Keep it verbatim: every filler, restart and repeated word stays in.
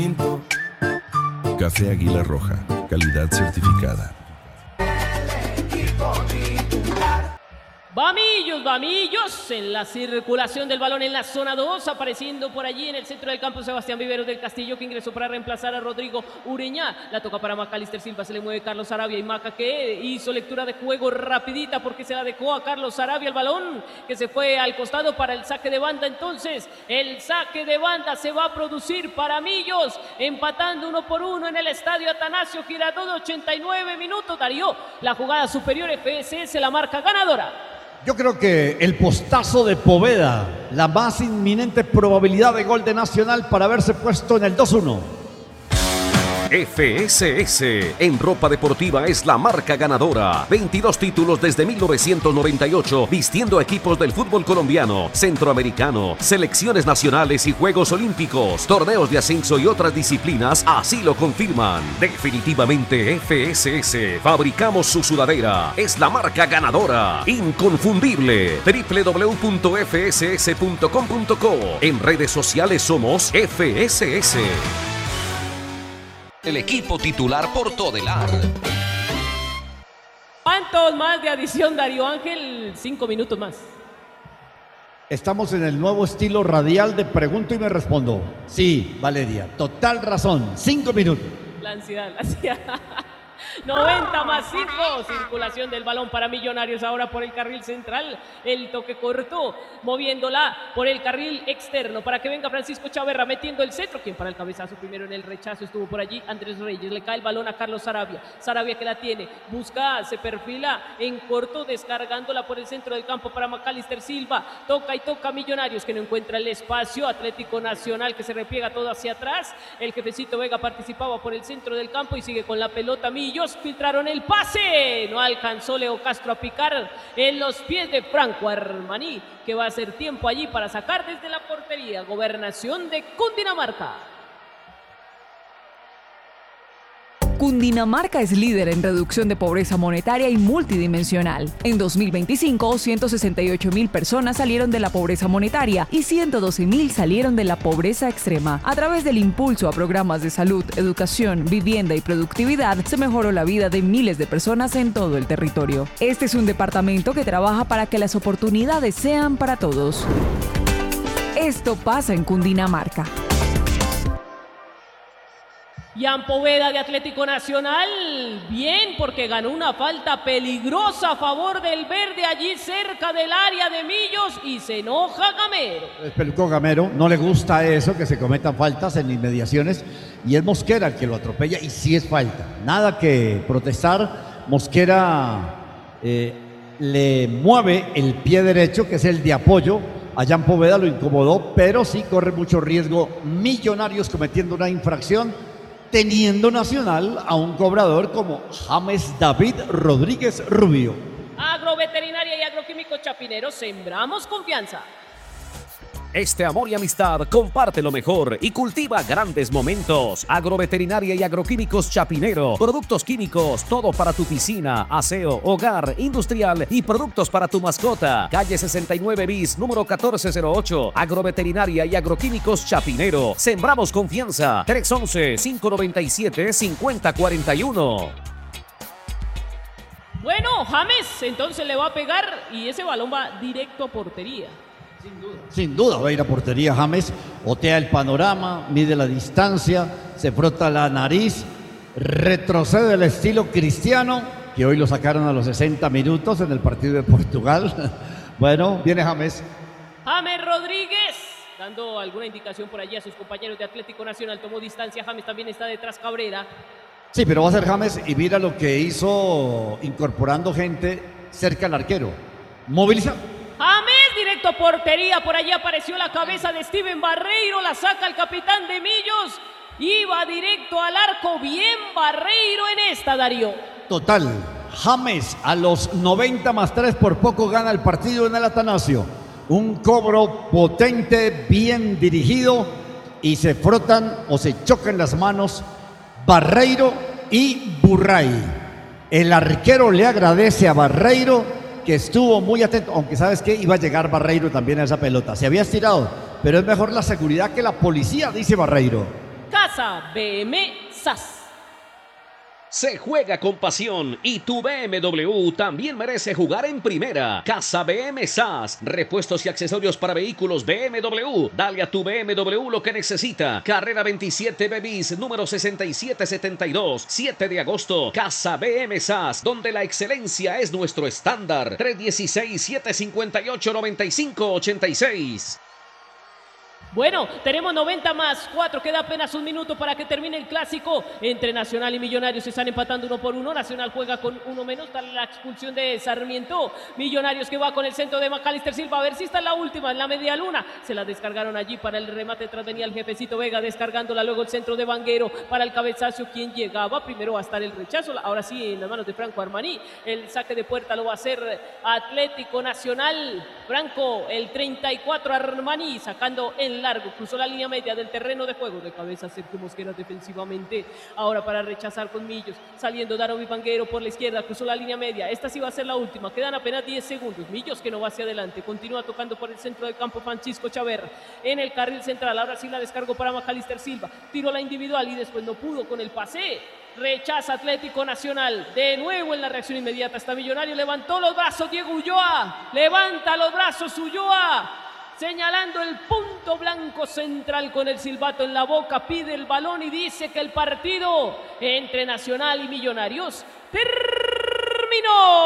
Café Águila Roja, calidad certificada. Vamillos, Vamillos, en la circulación del balón en la zona dos, apareciendo por allí en el centro del campo Sebastián Viveros del Castillo, que ingresó para reemplazar a Rodrigo Ureña. La toca para Macalister Silva, se le mueve Carlos Sarabia y Maca, que hizo lectura de juego rapidita porque se la dejó a Carlos Sarabia el balón, que se fue al costado para el saque de banda. Entonces el saque de banda se va a producir para Millos, empatando uno por uno en el estadio Atanasio Girardot, ochenta y nueve minutos. Darío, la jugada superior, F S S, la marca ganadora. Yo creo que el postazo de Poveda, la más inminente probabilidad de gol de Nacional para haberse puesto en el dos uno. F S S en ropa deportiva es la marca ganadora. veintidós títulos desde mil novecientos noventa y ocho, vistiendo equipos del fútbol colombiano, centroamericano, selecciones nacionales y Juegos Olímpicos, torneos de ascenso y otras disciplinas, así lo confirman. Definitivamente F S S, fabricamos su sudadera, es la marca ganadora, inconfundible. doble u doble u doble u punto efe ese ese punto com punto co. En redes sociales somos F S S. El equipo titular por Todelar. ¿Cuántos más de adición, Darío Ángel? Cinco minutos más. Estamos en el nuevo estilo radial de pregunto y me respondo. Sí, Valeria, total razón. Cinco minutos. La ansiedad, la ansiedad. noventa más cinco, circulación del balón para Millonarios ahora por el carril central, el toque corto, moviéndola por el carril externo para que venga Francisco Chaverra metiendo el centro, quien para el cabezazo primero en el rechazo estuvo por allí Andrés Reyes, le cae el balón a Carlos Sarabia, Sarabia que la tiene, busca, se perfila en corto, descargándola por el centro del campo para Macalister Silva, toca y toca Millonarios que no encuentra el espacio, Atlético Nacional que se repliega todo hacia atrás, el jefecito Vega participaba por el centro del campo y sigue con la pelota Millos. Filtraron el pase, no alcanzó Leo Castro a picar en los pies de Franco Armaní, que va a hacer tiempo allí para sacar desde la portería. Gobernación de Cundinamarca. Cundinamarca es líder en reducción de pobreza monetaria y multidimensional. En dos mil veinticinco, ciento sesenta y ocho mil personas salieron de la pobreza monetaria y ciento doce mil salieron de la pobreza extrema. A través del impulso a programas de salud, educación, vivienda y productividad, se mejoró la vida de miles de personas en todo el territorio. Este es un departamento que trabaja para que las oportunidades sean para todos. Esto pasa en Cundinamarca. Jan Poveda de Atlético Nacional, bien, porque ganó una falta peligrosa a favor del verde allí cerca del área de Millos y se enoja Gamero. El peluco Gamero no le gusta eso, que se cometan faltas en inmediaciones, y es Mosquera el que lo atropella y sí es falta. Nada que protestar, Mosquera eh, le mueve el pie derecho, que es el de apoyo, a Jan Poveda lo incomodó, pero sí corre mucho riesgo Millonarios cometiendo una infracción, teniendo Nacional a un cobrador como James David Rodríguez Rubio. Agroveterinaria y Agroquímico Chapinero, sembramos confianza. Este amor y amistad comparte lo mejor y cultiva grandes momentos. Agroveterinaria y Agroquímicos Chapinero. Productos químicos, todo para tu piscina, aseo, hogar, industrial y productos para tu mascota. Calle sesenta y nueve bis, número catorce cero ocho. Agroveterinaria y Agroquímicos Chapinero. Sembramos confianza. tres once, cinco noventa y siete, cincuenta cuarenta y uno. Bueno, James entonces le va a pegar y ese balón va directo a portería. Sin duda. Sin duda va a ir a portería James, otea el panorama, mide la distancia, se frota la nariz, retrocede el estilo Cristiano, que hoy lo sacaron a los sesenta minutos en el partido de Portugal. Bueno, viene James. James Rodríguez, dando alguna indicación por allí a sus compañeros de Atlético Nacional, tomó distancia, James también está detrás Cabrera. Sí, pero va a ser James y mira lo que hizo incorporando gente cerca al arquero. Moviliza. James directo a portería, por allí apareció la cabeza de Steven Barreiro, la saca el capitán de Millos, iba directo al arco, bien Barreiro en esta, Darío. Total, James a los noventa más tres por poco gana el partido en el Atanasio. Un cobro potente, bien dirigido y se frotan o se chocan las manos Barreiro y Burray. El arquero le agradece a Barreiro que estuvo muy atento, aunque sabes que iba a llegar Barreiro también a esa pelota. Se había estirado, pero es mejor la seguridad que la policía, dice Barreiro. Casa B M S A S. Se juega con pasión y tu B M W también merece jugar en primera. Casa B M S A S, repuestos y accesorios para vehículos B M W. Dale a tu B M W lo que necesita. Carrera veintisiete B bis, número sesenta y siete setenta y dos, siete de agosto. Casa B M S A S, donde la excelencia es nuestro estándar. tres uno seis, siete cinco ocho, nueve cinco ocho seis. Bueno, tenemos noventa más cuatro, queda apenas un minuto para que termine el clásico entre Nacional y Millonarios. Se están empatando uno por uno, Nacional juega con uno menos, tal la expulsión de Sarmiento. Millonarios que va con el centro de Macalister Silva, a ver si está en la última, en la media luna. Se la descargaron allí para el remate, tras venía el jefecito Vega descargándola, luego el centro de Vanguero para el cabezazo, quien llegaba primero va a estar el rechazo, ahora sí en las manos de Franco Armaní. El saque de puerta lo va a hacer Atlético Nacional. Franco, el treinta y cuatro, Armaní sacando en largo, cruzó la línea media del terreno de juego, de cabeza Sergio Mosquera defensivamente, ahora para rechazar con Millos, saliendo Darovi Vanguero por la izquierda, cruzó la línea media, esta sí va a ser la última, quedan apenas diez segundos, Millos que no va hacia adelante, continúa tocando por el centro del campo Francisco Chaver, en el carril central, ahora sí la descargó para Macalister Silva, tiró la individual y después no pudo con el pase, rechaza Atlético Nacional, de nuevo en la reacción inmediata está Millonario, levantó los brazos Diego Ulloa, levanta los brazos Ulloa, señalando el punto blanco central con el silbato en la boca, pide el balón y dice que el partido entre Nacional y Millonarios terminó.